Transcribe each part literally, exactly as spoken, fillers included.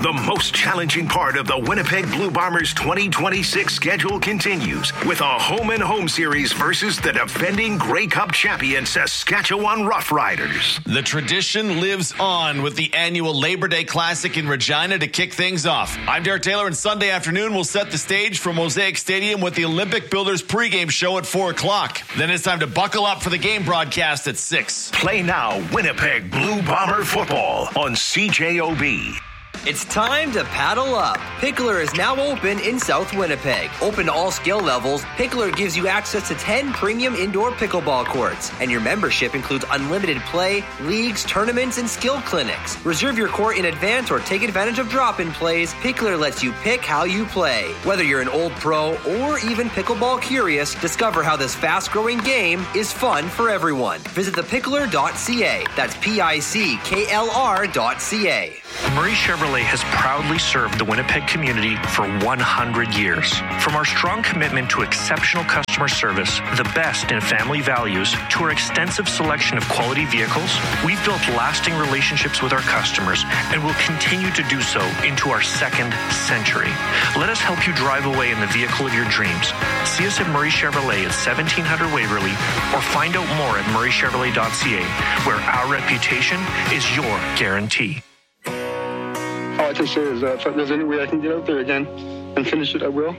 The most challenging part of the Winnipeg Blue Bombers twenty twenty-six schedule continues with a home and home series versus the defending Grey Cup champion Saskatchewan Roughriders. The tradition lives on with the annual Labor Day Classic in Regina to kick things off. I'm Derek Taylor, and Sunday afternoon we'll set the stage for Mosaic Stadium with the Olympic Builders pregame show at four o'clock. Then it's time to buckle up for the game broadcast at six. Play now Winnipeg Blue Bomber football on C J O B. It's time to paddle up. Pickler is now open in South Winnipeg. Open to all skill levels, Pickler gives you access to ten premium indoor pickleball courts. And your membership includes unlimited play, leagues, tournaments, and skill clinics. Reserve your court in advance or take advantage of drop-in plays. Pickler lets you pick how you play. Whether you're an old pro or even pickleball curious, discover how this fast-growing game is fun for everyone. Visit the pickler dot c a. That's P I C K L R dot C A. Murray Chevrolet has proudly served the Winnipeg community for one hundred years. From our strong commitment to exceptional customer service, the best in family values, to our extensive selection of quality vehicles, we've built lasting relationships with our customers and will continue to do so into our second century. Let us help you drive away in the vehicle of your dreams. See us at Murray Chevrolet at seventeen hundred Waverly, or find out more at murray chevrolet dot c a, where our reputation is your guarantee. All I can say is that if there's any way I can get out there again and finish it, I will.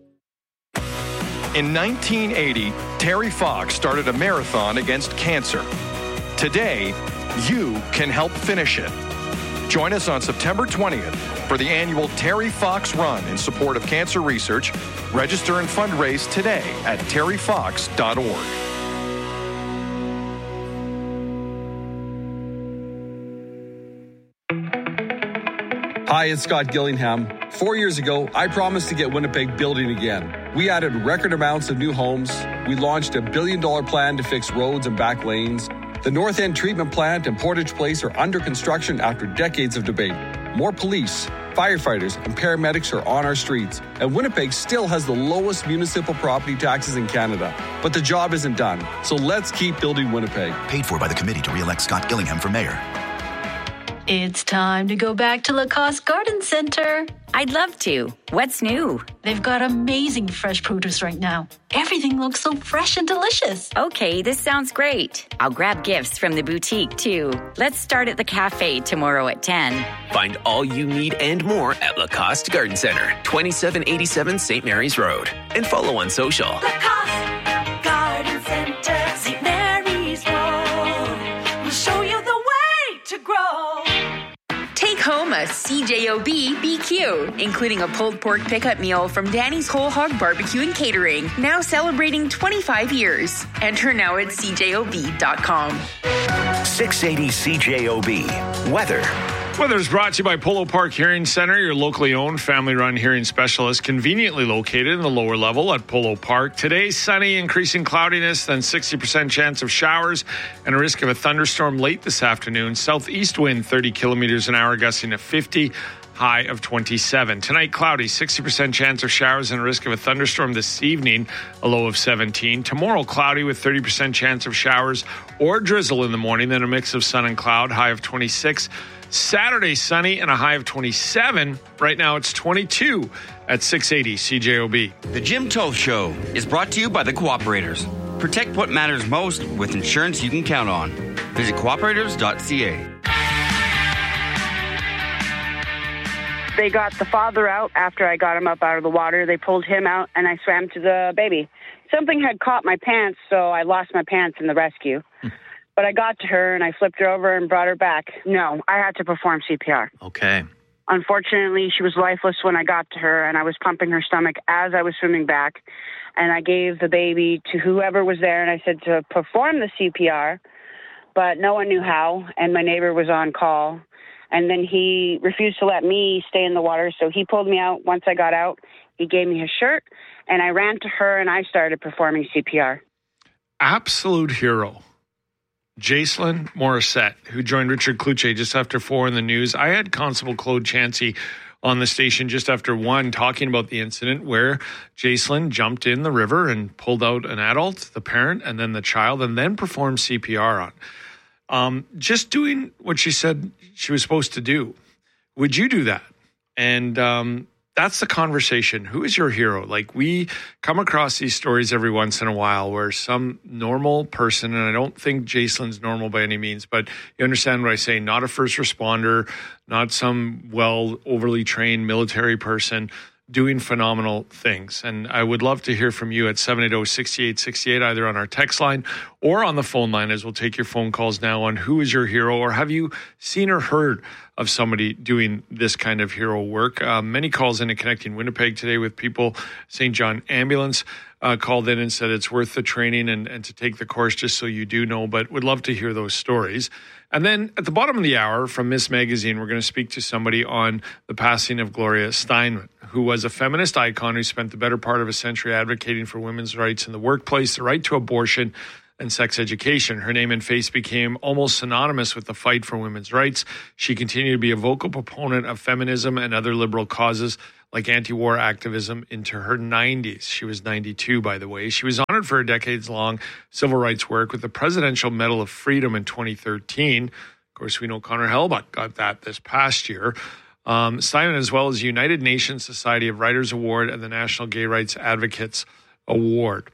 In nineteen eighty, Terry Fox started a marathon against cancer. Today, you can help finish it. Join us on September twentieth for the annual Terry Fox Run in support of cancer research. Register and fundraise today at terry fox dot org. Hi, it's Scott Gillingham. Four years ago, I promised to get Winnipeg building again. We added record amounts of new homes. We launched a billion dollar plan to fix roads and back lanes. The North End Treatment Plant and Portage Place are under construction after decades of debate. More police, firefighters, and paramedics are on our streets. And Winnipeg still has the lowest municipal property taxes in Canada. But the job isn't done. So let's keep building Winnipeg. Paid for by the committee to re-elect Scott Gillingham for mayor. It's time to go back to Lacoste Garden Center. I'd love to. What's new? They've got amazing fresh produce right now. Everything looks so fresh and delicious. Okay, this sounds great. I'll grab gifts from the boutique, too. Let's start at the cafe tomorrow at ten. Find all you need and more at Lacoste Garden Center, twenty-seven eighty-seven Saint Mary's Road. And follow on social. Lacoste Garden Center, Saint Mary's Road. We'll show you the way to grow. Take home a C J O B B Q, including a pulled pork pickup meal from Danny's Whole Hog Barbecue and Catering, now celebrating twenty-five years. Enter now at c j o b dot com. six eighty C J O B. Weather. Weather is brought to you by Polo Park Hearing Center, your locally owned, family-run hearing specialist, conveniently located in the lower level at Polo Park. Today, sunny, increasing cloudiness, then sixty percent chance of showers and a risk of a thunderstorm late this afternoon. Southeast wind thirty kilometers an hour, gusting to fifty, high of twenty-seven. Tonight, cloudy, sixty percent chance of showers and a risk of a thunderstorm this evening, a low of seventeen. Tomorrow, cloudy with thirty percent chance of showers or drizzle in the morning, then a mix of sun and cloud, high of twenty-six. Saturday, sunny and a high of twenty-seven. Right now, it's twenty-two at six eighty C J O B. The Jim Toth Show is brought to you by the Cooperators. Protect what matters most with insurance you can count on. Visit cooperators dot c a. They got the father out after I got him up out of the water. They pulled him out, and I swam to the baby. Something had caught my pants, so I lost my pants in the rescue. But I got to her, and I flipped her over and brought her back. No, I had to perform C P R. Okay. Unfortunately, she was lifeless when I got to her, and I was pumping her stomach as I was swimming back. And I gave the baby to whoever was there, and I said to perform the C P R, but no one knew how, and my neighbor was on call. And then he refused to let me stay in the water, so he pulled me out. Once I got out, he gave me his shirt, and I ran to her, and I started performing C P R. Absolute hero. Jacelyn Morissette, who joined Richard Kluche just after four in the news. I had Constable Claude Chansey on the station just after one talking about the incident where Jacelyn jumped in the river and pulled out an adult, the parent, and then the child, and then performed C P R on. Um, just doing what she said she was supposed to do. Would you do that? And um, that's the conversation. Who is your hero? Like, we come across these stories every once in a while where some normal person, and I don't think Jacelyn's normal by any means, but you understand what I say, not a first responder, not some well overly trained military person, doing phenomenal things. And I would love to hear from you at seven eight zero, six eight six eight, either on our text line or on the phone line, as we'll take your phone calls now on who is your hero, or have you seen or heard of somebody doing this kind of hero work? Uh, many calls into Connecting Winnipeg today with people. Saint John Ambulance uh, called in and said it's worth the training and, and to take the course, just so you do know, but would love to hear those stories. And then at the bottom of the hour from Miss Magazine, we're going to speak to somebody on the passing of Gloria Steinem, who was a feminist icon who spent the better part of a century advocating for women's rights in the workplace, the right to abortion, and sex education. Her name and face became almost synonymous with the fight for women's rights. She continued to be a vocal proponent of feminism and other liberal causes like anti-war activism into her nineties. She was ninety-two, by the way. She was honored for her decades-long civil rights work with the Presidential Medal of Freedom in twenty thirteen. Of course, we know Connor Hellebuck got that this past year. Um, Steinem, as well as the United Nations Society of Writers Award and the National Gay Rights Advocates Award.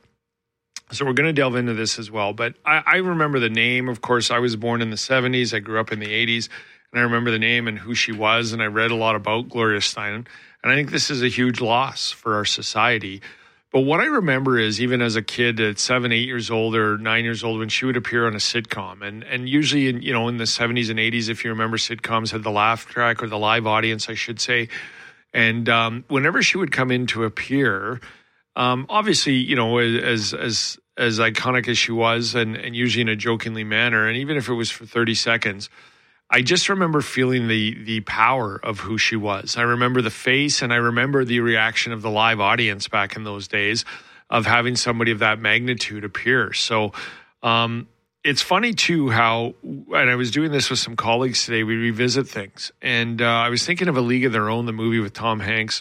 So we're going to delve into this as well. But I, I remember the name. Of course, I was born in the seventies. I grew up in the eighties. And I remember the name and who she was. And I read a lot about Gloria Steinem. And I think this is a huge loss for our society. But what I remember is, even as a kid at seven, eight years old or nine years old, when she would appear on a sitcom. And and usually, in, you know, in the seventies and eighties, if you remember, sitcoms had the laugh track, or the live audience, I should say. And um, whenever she would come in to appear, um, obviously, you know, as as as iconic as she was, and, and usually in a jokingly manner, and even if it was for thirty seconds, I just remember feeling the the power of who she was. I remember the face, and I remember the reaction of the live audience back in those days of having somebody of that magnitude appear. So um, it's funny, too, how, and I was doing this with some colleagues today, we revisit things. And uh, I was thinking of A League of Their Own, the movie with Tom Hanks,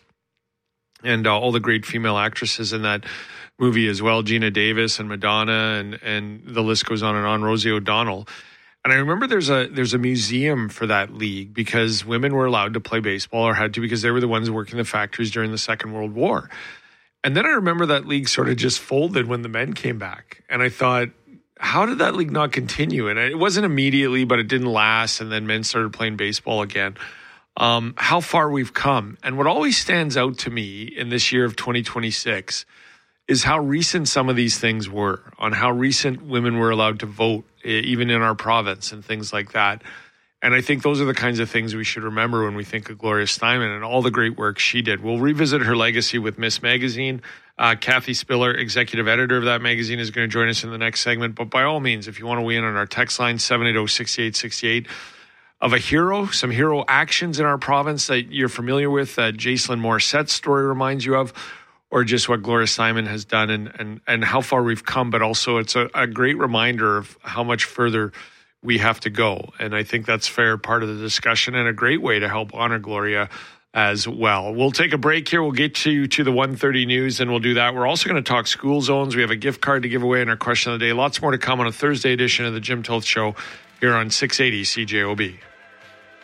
and uh, all the great female actresses in that movie as well, Gina Davis and Madonna, and, and the list goes on and on, Rosie O'Donnell. And I remember there's a there's a museum for that league because women were allowed to play baseball, or had to, because they were the ones working the factories during the Second World War. And then I remember that league sort of just folded when the men came back. And I thought, how did that league not continue? And it wasn't immediately, but it didn't last. And then men started playing baseball again. Um, how far we've come. And what always stands out to me in this year of twenty twenty-six is how recent some of these things were, on how recent women were allowed to vote, even in our province and things like that. And I think those are the kinds of things we should remember when we think of Gloria Steinem and all the great work she did. We'll revisit her legacy with Miss Magazine. Uh, Kathy Spiller, executive editor of that magazine, is going to join us in the next segment. But by all means, if you want to weigh in on our text line, seven eight zero, six eight six eight, of a hero, some hero actions in our province that you're familiar with, that Jacelyn Morissette's story reminds you of, or just what Gloria Steinem has done, and, and, and how far we've come. But also it's a, a great reminder of how much further we have to go. And I think that's fair part of the discussion, and a great way to help honor Gloria as well. We'll take a break here. We'll get to you to the one thirty news, and we'll do that. We're also going to talk school zones. We have a gift card to give away in our question of the day. Lots more to come on a Thursday edition of the Jim Toth Show here on six eighty C J O B.